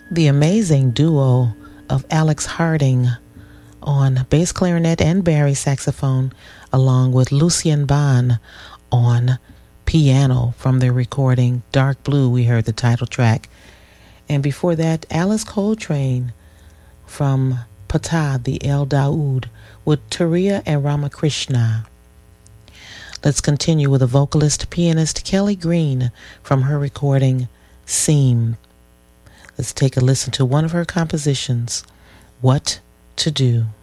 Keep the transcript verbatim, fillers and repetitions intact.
The amazing duo of Alex Harding on bass clarinet and bari saxophone, along with Lucien Bond on piano from their recording Dark Blue. We heard the title track. And before that, Alice Coltrane from Patah, the El Daoud, with Turiya and Ramakrishna. Let's continue with a vocalist, pianist Kelly Green from her recording Seam. Let's take a listen to one of her compositions, What to Do.